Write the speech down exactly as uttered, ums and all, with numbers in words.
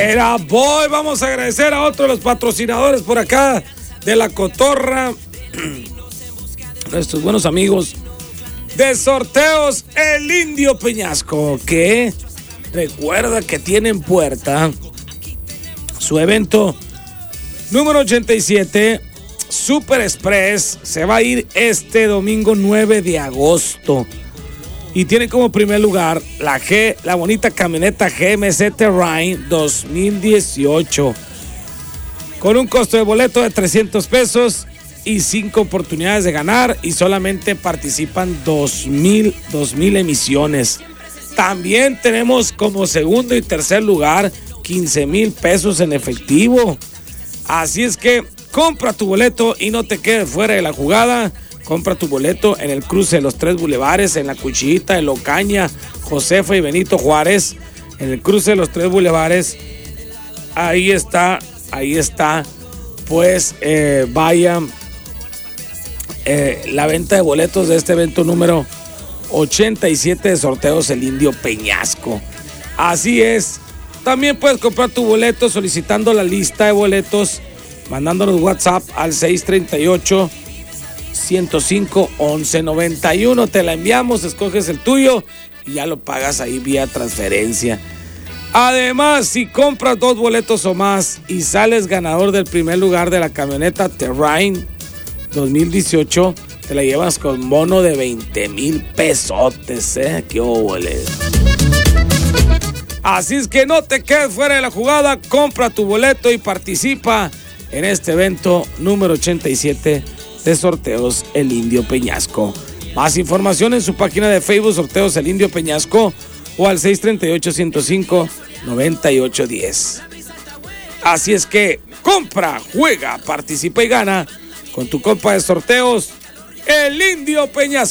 Era boy, vamos a agradecer a otro de los patrocinadores por acá de La Cotorra, nuestros buenos amigos de Sorteos El Indio Peñasco, que recuerda que tiene en puerta su evento número ochenta y siete, Super Express. Se va a ir este domingo nueve de agosto. Y tiene como primer lugar la G, la bonita camioneta G M C Terrain dos mil dieciocho. Con un costo de boleto de trescientos pesos y cinco oportunidades de ganar. Y solamente participan dos mil emisiones. También tenemos como segundo y tercer lugar quince mil pesos en efectivo. Así es que compra tu boleto y no te quedes fuera de la jugada. Compra tu boleto en el cruce de los tres bulevares, en La Cuchillita, en Locaña, Josefa y Benito Juárez. En el cruce de los tres bulevares. Ahí está, ahí está. Pues eh, vaya eh, la venta de boletos de este evento número ochenta y siete de Sorteos El Indio Peñasco. Así es. También puedes comprar tu boleto solicitando la lista de boletos, mandándonos WhatsApp al seis treinta y ocho, ciento cinco, once noventa y uno. Te la enviamos, escoges el tuyo y ya lo pagas ahí vía transferencia. Además, si compras dos boletos o más y sales ganador del primer lugar de la camioneta Terrain dos mil dieciocho, te la llevas con bono de veinte mil pesotes, ¿eh? ¡Qué óvole! Así es que no te quedes fuera de la jugada, compra tu boleto y participa en este evento número ochenta y siete de Sorteos El Indio Peñasco. Más información en su página de Facebook, Sorteos El Indio Peñasco, o al seis treinta y ocho, ciento cinco, noventa y ocho diez. Así es que compra, juega, participa y gana con tu compa de sorteos, El Indio Peñasco.